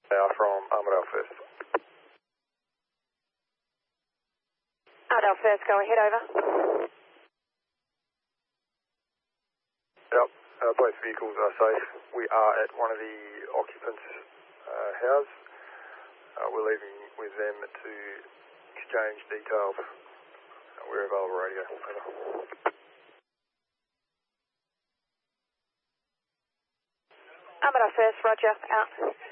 from Armadale First. Armadale First, go ahead, over. Yep, both vehicles are safe. We are at one of the occupants' house. We're leaving with them to exchange details. We're available radio. Over. Armadale First, roger, out.